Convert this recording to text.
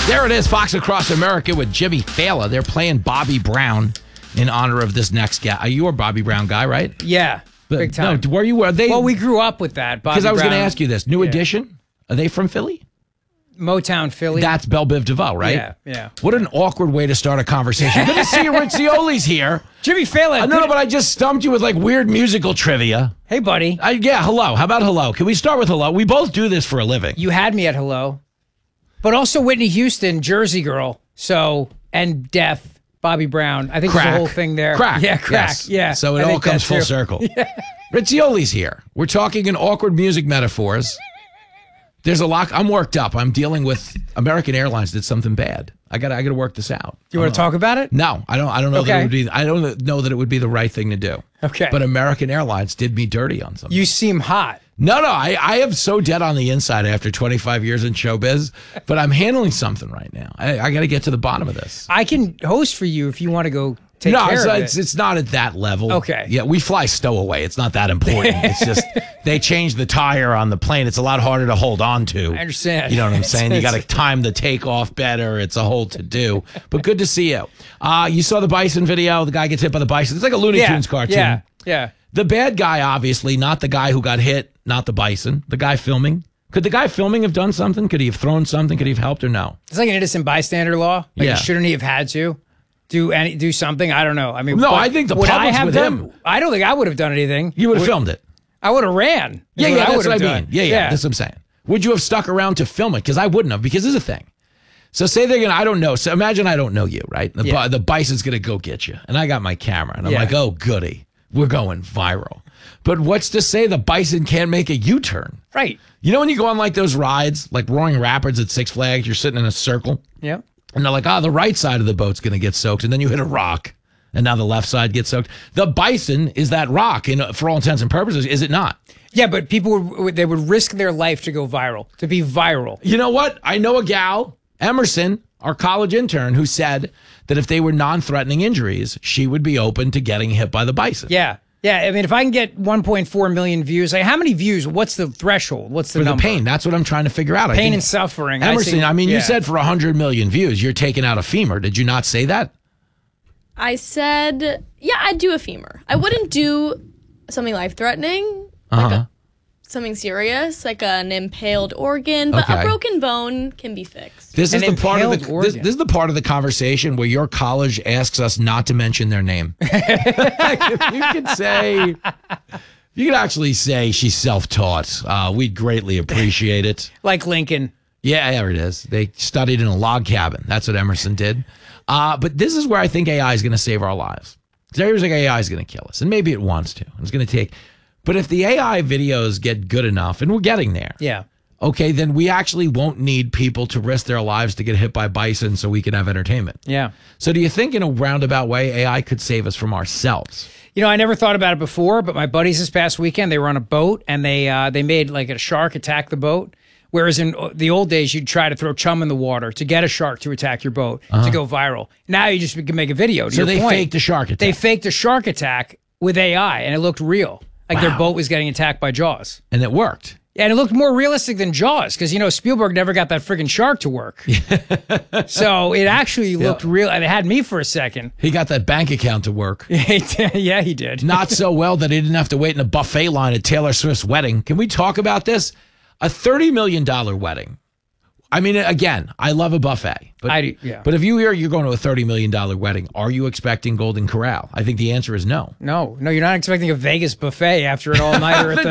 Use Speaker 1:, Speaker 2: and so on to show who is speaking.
Speaker 1: There it is, Fox Across America with Jimmy Fallon. They're playing Bobby Brown in honor of this next guy. You're a Bobby Brown guy, right?
Speaker 2: Yeah, big time.
Speaker 1: No, where you were?
Speaker 2: Well, we grew up with that.
Speaker 1: Because I was going to ask you this. New Edition? Are they from Philly?
Speaker 2: Motown, Philly.
Speaker 1: That's Belle Biv DeVoe, right?
Speaker 2: Yeah, yeah.
Speaker 1: What an awkward way to start a conversation. Good to see you, Rich Zioli's here.
Speaker 2: Jimmy Fallon.
Speaker 1: No, but I just stumped you with like weird musical trivia.
Speaker 2: Hey, buddy.
Speaker 1: Yeah, hello. How about hello? Can we start with hello? We both do this for a living.
Speaker 2: You had me at hello. But also Whitney Houston, Jersey Girl. So, and Death, Bobby Brown. I think there's a whole thing there.
Speaker 1: Crack.
Speaker 2: Yeah, crack.
Speaker 1: Yes.
Speaker 2: Yeah.
Speaker 1: So it all comes full circle. Yeah. Rich Zioli's here. We're talking in awkward music metaphors. There's a lot. I'm worked up. I'm dealing with American Airlines did something bad. I got to work this out.
Speaker 2: You want to talk about it?
Speaker 1: No, I don't know that it would be. I don't know that it would be the right thing to do.
Speaker 2: Okay.
Speaker 1: But American Airlines did me dirty on something.
Speaker 2: You seem hot.
Speaker 1: No, I am so dead on the inside after 25 years in showbiz, but I'm handling something right now. I got to get to the bottom of this.
Speaker 2: I can host for you if you want to go take care of it.
Speaker 1: It's not at that level.
Speaker 2: Okay.
Speaker 1: Yeah, we fly stowaway. It's not that important. It's just they changed the tire on the plane. It's a lot harder to hold on to.
Speaker 2: I understand.
Speaker 1: You know what I'm saying? You got to time the takeoff better. It's a whole to-do. But good to see you. You saw the bison video. The guy gets hit by the bison. It's like a Looney Tunes cartoon.
Speaker 2: Yeah.
Speaker 1: The bad guy, obviously, not the guy who got hit, not the bison. The guy filming. Could the guy filming have done something? Could he have thrown something? Could he have helped or no?
Speaker 2: It's like an innocent bystander law. Like, shouldn't he have had to do something? I don't know. I mean,
Speaker 1: no, I think the public's with him.
Speaker 2: I don't think I would have done anything.
Speaker 1: You would have filmed it.
Speaker 2: I would have ran.
Speaker 1: Yeah, that's what I mean. Yeah, that's what I'm saying. Would you have stuck around to film it? Because I wouldn't have, because there's a thing. So say they're going to, I don't know. So imagine I don't know you, right? The bison's going to go get you. And I got my camera. And I'm like, oh, goody. We're going viral. But what's to say the bison can't make a U-turn?
Speaker 2: Right.
Speaker 1: You know when you go on like those rides, like Roaring Rapids at Six Flags, you're sitting in a circle?
Speaker 2: Yeah.
Speaker 1: And they're like, the right side of the boat's going to get soaked. And then you hit a rock. And now the left side gets soaked. The bison is that rock, for all intents and purposes, is it not?
Speaker 2: Yeah, but people, they would risk their life to go viral, to be viral.
Speaker 1: You know what? I know a gal, Emerson, our college intern, who said that if they were non-threatening injuries, she would be open to getting hit by the bison.
Speaker 2: Yeah. Yeah, I mean, if I can get 1.4 million views, like how many views? What's the threshold? What's the number?
Speaker 1: For the pain. That's what I'm trying to figure out.
Speaker 2: Pain and suffering.
Speaker 1: Emerson, you said for 100 million views, you're taking out a femur. Did you not say that?
Speaker 3: I said, yeah, I'd do a femur. I wouldn't do something life-threatening, like something serious, like an impaled organ, but a broken bone can be fixed.
Speaker 1: This is the part of the conversation where your college asks us not to mention their name. If you could actually say she's self-taught, we'd greatly appreciate it.
Speaker 2: Like Lincoln.
Speaker 1: Yeah, there it is. They studied in a log cabin. That's what Emerson did. But this is where I think AI is going to save our lives. Because everyone's like AI is going to kill us, and maybe it wants to. It's going to take. But if the AI videos get good enough, and we're getting there, okay, then we actually won't need people to risk their lives to get hit by bison so we can have entertainment.
Speaker 2: Yeah.
Speaker 1: So do you think in a roundabout way AI could save us from ourselves?
Speaker 2: You know, I never thought about it before, but my buddies this past weekend, they were on a boat, and they made like a shark attack the boat. Whereas in the old days, you'd try to throw chum in the water to get a shark to attack your boat to go viral. Now you just can make a video.
Speaker 1: So they faked a shark attack.
Speaker 2: They faked a shark attack with AI, and it looked real. Like their boat was getting attacked by Jaws.
Speaker 1: And it worked.
Speaker 2: And it looked more realistic than Jaws because, Spielberg never got that friggin' shark to work. So it actually looked real. And it had me for a second.
Speaker 1: He got that bank account to work.
Speaker 2: Yeah, he did.
Speaker 1: Not so well that he didn't have to wait in a buffet line at Taylor Swift's wedding. Can we talk about this? A $30 million wedding. I mean, again, I love a buffet. But, but if you hear you're going to a $30 million wedding, are you expecting Golden Corral? I think the answer is no.
Speaker 2: No, you're not expecting a Vegas buffet after an all-nighter at the